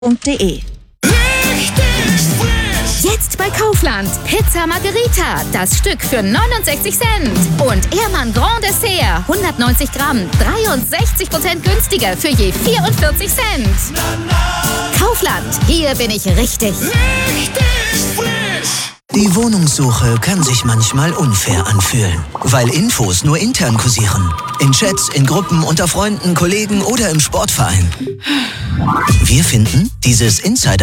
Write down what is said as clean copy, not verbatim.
Jetzt bei Kaufland. Pizza Margherita, das Stück für 69 Cent. Und Ehrmann Grand Dessert, 190 Gramm, 63% günstiger für je 44 Cent. Kaufland, hier bin ich richtig. Die Wohnungssuche kann sich manchmal unfair anfühlen, weil Infos nur intern kursieren. In Chats, in Gruppen, unter Freunden, Kollegen oder im Sportverein. Wir finden, dieses Insider